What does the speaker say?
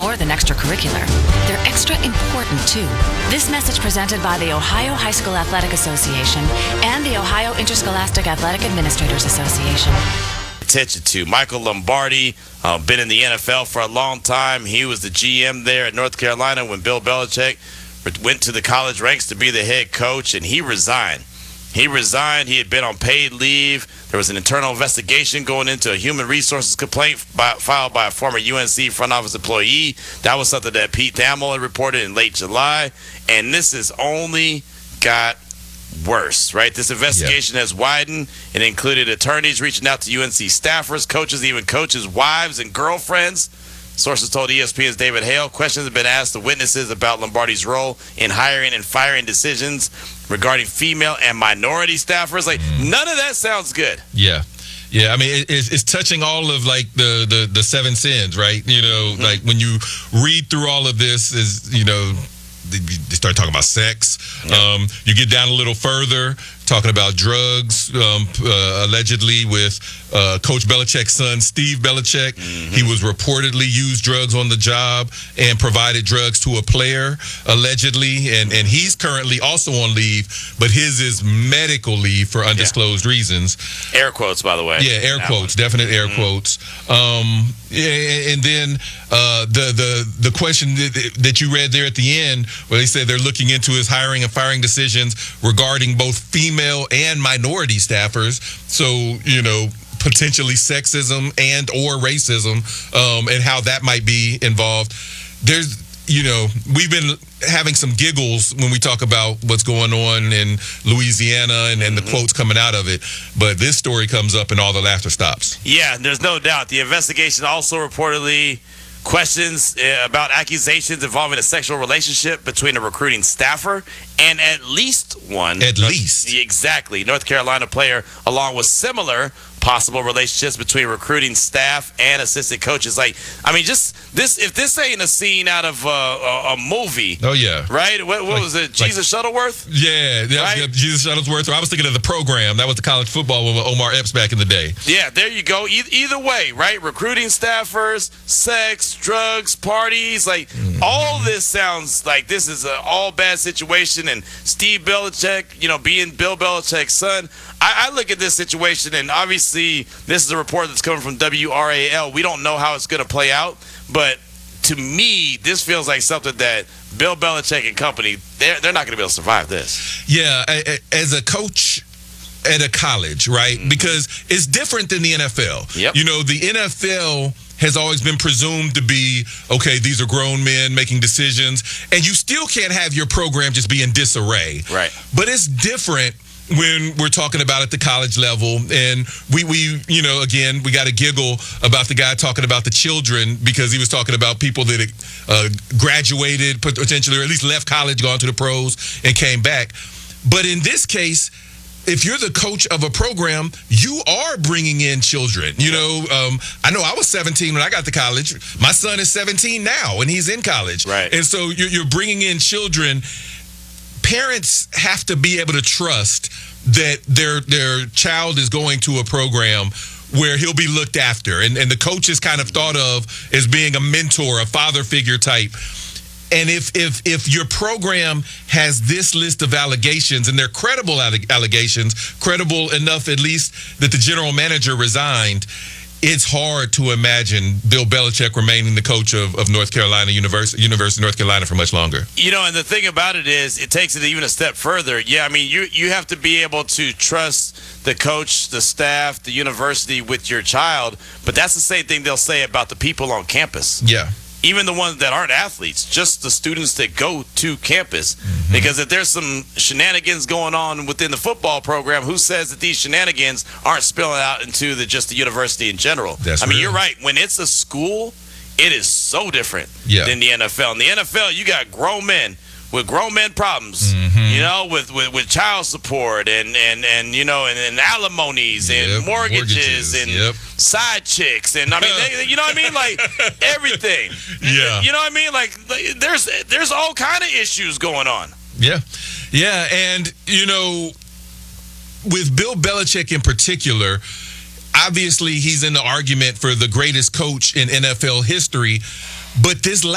or than extracurricular. They're extra important, too. This message presented by the Ohio High School Athletic Association and the Ohio Interscholastic Athletic Administrators Association. Attention to Michael Lombardi, been in the NFL for a long time. He was the GM there at North Carolina when Bill Belichick went to the college ranks to be the head coach, and he resigned. He had been on paid leave. There was an internal investigation going into a human resources complaint filed by a former UNC front office employee. That was something that Pete Thamel had reported in late July, and this has only got worse, right? This investigation has widened and included attorneys reaching out to UNC staffers, coaches, even coaches' wives and girlfriends. Sources told ESPN's David Hale questions have been asked to witnesses about Lombardi's role in hiring and firing decisions regarding female and minority staffers. Like, none of that sounds good. Yeah. I mean, it's touching all of, like, the seven sins, right? You know, like, when you read through all of this, they start talking about sex. You get down a little further, talking about drugs, allegedly with Coach Belichick's son, Steve Belichick. He was reportedly used drugs on the job and provided drugs to a player, allegedly. And he's currently also on leave, but his is medical leave for undisclosed reasons. Air quotes, by the way. Yeah, air quotes, definite air quotes. And then the question that you read there at the end, where they said they're looking into his hiring and firing decisions regarding both female and minority staffers. So, potentially sexism and or racism, and how that might be involved. We've been having some giggles when we talk about what's going on in Louisiana and the quotes coming out of it. But this story comes up and all the laughter stops. Yeah, there's no doubt. The investigation also reportedly questions about accusations involving a sexual relationship between a recruiting staffer and at least one. Exactly. North Carolina player, along with similar possible relationships between recruiting staff and assistant coaches. Like, I mean, just this, if this ain't a scene out of a movie. Oh, yeah. Right? What was it? Jesus Shuttleworth? Yeah, right? Jesus Shuttlesworth. I was thinking of the program. That was the college football one with Omar Epps back in the day. Yeah, there you go. Either way, right? Recruiting staffers, sex, drugs, parties. Like, all this sounds like this is an all bad situation. And Steve Belichick, being Bill Belichick's son, I look at this situation, and obviously this is a report that's coming from WRAL. We don't know how it's going to play out, but to me, this feels like something that Bill Belichick and company, they're not going to be able to survive this. Yeah, as a coach at a college, right? Because it's different than the NFL. Yep. The NFL has always been presumed to be, okay, these are grown men making decisions, and you still can't have your program just be in disarray. Right. But it's different when we're talking about at the college level, and we again, we got to giggle about the guy talking about the children, because he was talking about people that graduated potentially, or at least left college, gone to the pros, and came back. But in this case, if you're the coach of a program, you are bringing in children. I know I was 17 when I got to college. My son is 17 now, and he's in college. Right. And so you're bringing in children. Parents have to be able to trust that their child is going to a program where he'll be looked after. And the coach is kind of thought of as being a mentor, a father figure type. And if your program has this list of allegations, and they're credible allegations, credible enough at least that the general manager resigned, it's hard to imagine Bill Belichick remaining the coach of North Carolina University of North Carolina for much longer. And the thing about it is, it takes it even a step further. Yeah, I mean, you have to be able to trust the coach, the staff, the university with your child, but that's the same thing they'll say about the people on campus. Yeah. Even the ones that aren't athletes, just the students that go to campus. Because if there's some shenanigans going on within the football program, who says that these shenanigans aren't spilling out into just the university in general? That's real. You're right. When it's a school, it is so different than the NFL. In the NFL, you got grown men with grown men problems, with child support and alimonies and mortgages and side chicks, and I mean, you know what I mean, like everything. Yeah. You know what I mean, like there's all kind of issues going on. Yeah, and with Bill Belichick in particular, obviously he's in the argument for the greatest coach in NFL history, but this